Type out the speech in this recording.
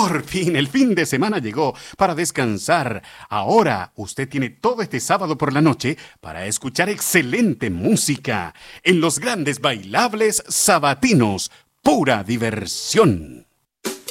Por fin, el fin de semana llegó para descansar. Ahora usted tiene todo este sábado por la noche para escuchar excelente música en los grandes bailables sabatinos. Pura diversión.